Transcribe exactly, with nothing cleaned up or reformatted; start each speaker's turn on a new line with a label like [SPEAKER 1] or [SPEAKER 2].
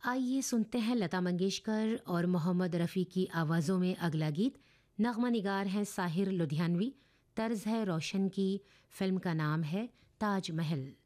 [SPEAKER 1] आइए सुनते हैं लता मंगेशकर और मोहम्मद रफ़ी की आवाज़ों में अगला गीत। नग़मा निगार हैं साहिर लुधियानवी, तर्ज है रोशन की, फिल्म का नाम है ताज महल।